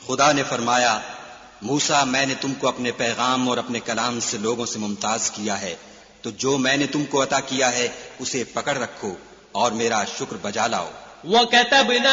खुदा ने फरमाया, मूसा, मैंने तुमको अपने पैगाम और अपने कलाम से लोगों से मुमताज किया है, तो जो मैंने तुमको अता किया है उसे पकड़ रखो और मेरा शुक्र बजा लाओ। वकतबना